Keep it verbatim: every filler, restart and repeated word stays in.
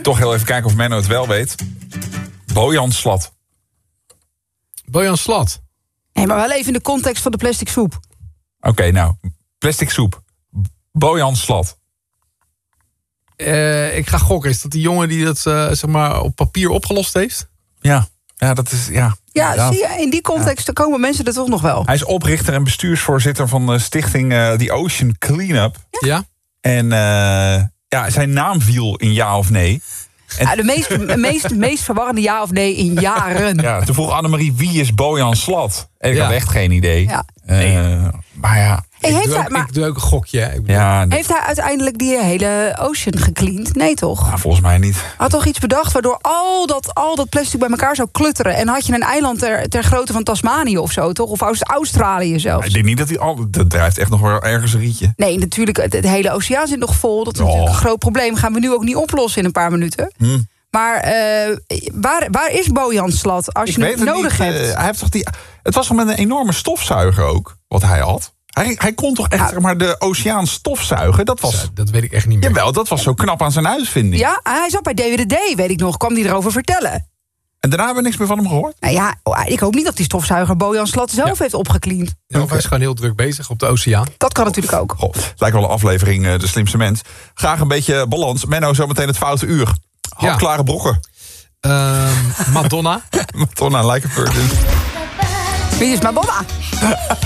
toch heel even kijken of Menno het wel weet. Bojan Slat. Bojan Slat. Nee, maar wel even in de context van de plastic soep. Oké, okay, nou, plastic soep. Bojan Slat. Uh, ik ga gokken. Is dat die jongen die dat uh, zeg maar op papier opgelost heeft? Ja, ja dat is... Ja, ja, ja. Zie je, in die context ja. komen mensen er toch nog wel. Hij is oprichter en bestuursvoorzitter van de stichting uh, The Ocean Cleanup. Ja. ja. En uh, ja, zijn naam viel in ja of nee. En... Ja, de meest, meest, meest verwarrende ja of nee in jaren. Ja, toen vroeg Annemarie, wie is Bojan Slat? En ik ja. had echt geen idee. Ja. Nee. Uh, maar ja... Hey, ik, doe hij, ook, maar, ik doe ook een gokje. Ik bedoel, ja, nee. Heeft hij uiteindelijk die hele ocean gecleaned? Nee, toch? Nou, volgens mij niet. Hij had toch iets bedacht waardoor al dat, al dat plastic bij elkaar zou klutteren. En had je een eiland ter, ter grootte van Tasmanië of zo, toch? Of Australië zelfs. Ja, ik denk niet dat hij al... Dat drijft echt nog wel ergens een rietje. Nee, natuurlijk. Het, het hele oceaan zit nog vol. Dat is oh. natuurlijk een groot probleem. Gaan we nu ook niet oplossen in een paar minuten. Hm. Maar uh, waar, waar is Bojan Slat als je het nodig niet, hebt? Uh, hij heeft toch die, het was toch met een enorme stofzuiger ook, wat hij had? Hij, hij kon toch echt, nou, zeg maar, de oceaan stofzuigen? Dat was... Dat weet ik echt niet meer. Jawel, dat was zo knap aan zijn uitvinding. Ja, hij zat bij D W D D, weet ik nog. Kwam hij erover vertellen. En daarna hebben we niks meer van hem gehoord? Nou ja, ik hoop niet dat die stofzuiger Bojan Slat zelf ja. heeft opgekleend. Ja, of okay. Hij is gewoon heel druk bezig op de oceaan. Dat kan natuurlijk ook. Goh, het lijkt wel een aflevering uh, De Slimste Mens. Graag een beetje balans. Menno, zometeen het foute uur. Hapklare ja. brokken. Uh, Madonna. Madonna, like a virgin. Wie is Madonna?